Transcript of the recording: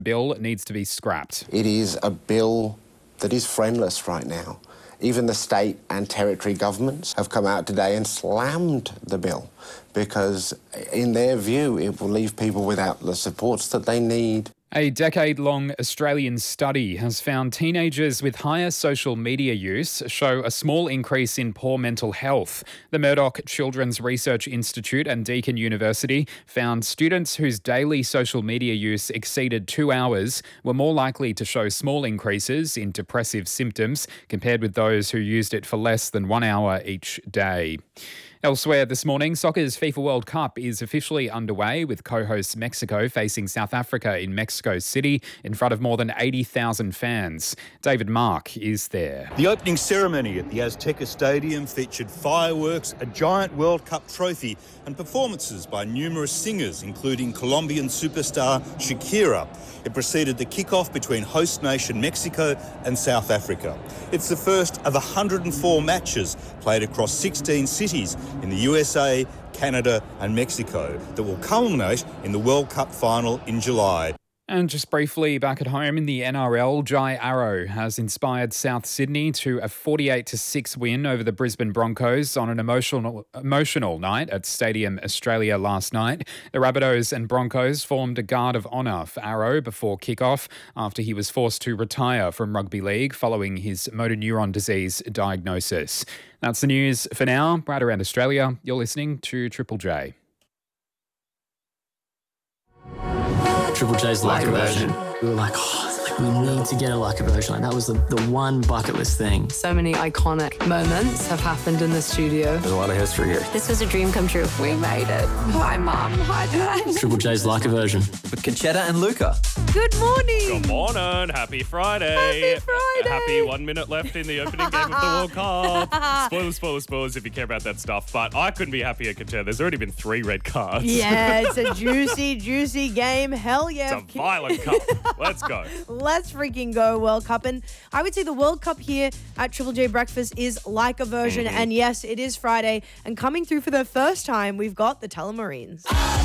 Bill needs to be scrapped. It is a bill that is friendless right now. Even the state and territory governments have come out today and slammed the bill because, in their view, it will leave people without the supports that they need. A decade-long Australian study has found teenagers with higher social media use show a small increase in poor mental health. The Murdoch Children's Research Institute and Deakin University found students whose daily social media use exceeded 2 hours were more likely to show small increases in depressive symptoms compared with those who used it for less than 1 hour each day. Elsewhere this morning, soccer's FIFA World Cup is officially underway with co-host Mexico facing South Africa in Mexico City in front of more than 80,000 fans. David Mark is there. The opening ceremony at the Azteca Stadium featured fireworks, a giant World Cup trophy and performances by numerous singers, including Colombian superstar Shakira. It preceded the kickoff between host nation Mexico and South Africa. It's the first of 104 matches played across 16 cities in the USA, Canada and Mexico that will culminate in the World Cup final in July. And just briefly back at home in the NRL, Jai Arrow has inspired South Sydney to a 48-6 win over the Brisbane Broncos on an emotional night at Stadium Australia last night. The Rabbitohs and Broncos formed a guard of honour for Arrow before kick-off after he was forced to retire from rugby league following his motor neuron disease diagnosis. That's the news for now. Right around Australia, you're listening to Triple J. Triple J's Leica version. We were like, we need to get a Leica version. Like, that was the one bucket list thing. So many iconic moments have happened in the studio. There's a lot of history here. This was a dream come true. We made it. Hi, Mum. Hi, Dad. Triple J's Leica version. With Conchetta and Luca. Good morning. Good morning. Happy Friday. Happy Friday. Happy 1 minute left in the opening game of the World Cup. Spoilers if you care about that stuff. But I couldn't be happier, Conchetta. There's already been 3 red cards. Yeah, it's a juicy game. Hell yeah. It's a violent cup. Let's go. Let's freaking go, World Cup. And I would say the World Cup here at Triple J Breakfast is like a version. And yes, it is Friday. And coming through for the first time, we've got the Telemarines.